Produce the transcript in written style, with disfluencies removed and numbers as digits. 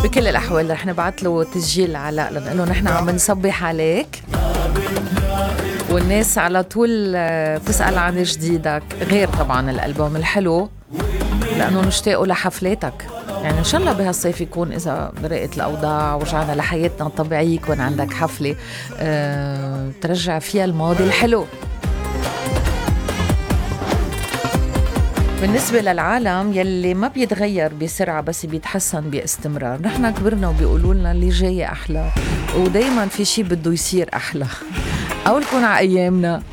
بكل الأحوال رح نبعت له تسجيل علاء، لأنه نحن عم نصبح عليك والناس على طول تسأل عن جديدك، غير طبعا الألبوم الحلو، لأنه نشتاقوا لحفلاتك. يعني إن شاء الله بهالصيف يكون إذا برقت الأوضاع ورجعنا لحياتنا الطبيعية يكون عندك حفلة ترجع فيها الماضي الحلو. بالنسبة للعالم يلي ما بيتغير بسرعة بس بيتحسن باستمرار، نحن كبرنا وبيقولوا لنا اللي جاي أحلى، ودايما في شي بده يصير أحلى أو نكون على أيامنا.